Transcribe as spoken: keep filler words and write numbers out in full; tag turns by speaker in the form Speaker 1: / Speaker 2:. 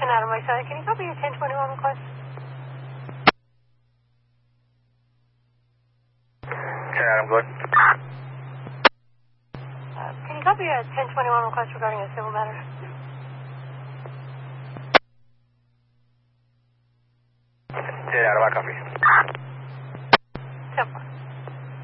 Speaker 1: Adam, my side. Can you copy a ten twenty-one request?
Speaker 2: ten Adam, good.
Speaker 1: Uh, can you copy a ten twenty-one request regarding a civil matter?
Speaker 2: ten Adam, I copy.